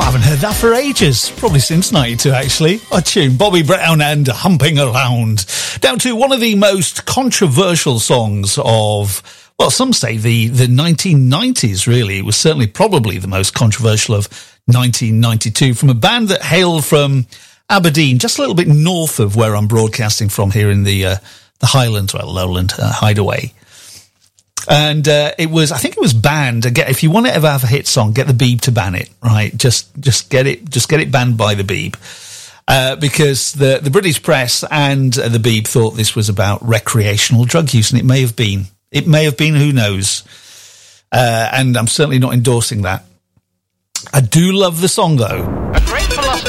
I haven't heard that for ages. Probably since 92, actually. A tune, Bobby Brown and Humping Around. Down to one of the most controversial songs of, well, some say the 1990s, really. It was certainly probably the most controversial of 1992 from a band that hailed from Aberdeen, just a little bit north of where I'm broadcasting from here in the Highlands, well, Lowland Hideaway. And I think it was banned. Again, if you want to ever have a hit song, get the Beeb to ban it, right? Just get it banned by the Beeb. Because the British press and the Beeb thought this was about recreational drug use, and it may have been. It may have been, who knows? And I'm certainly not endorsing that. I do love the song, though. A great philosopher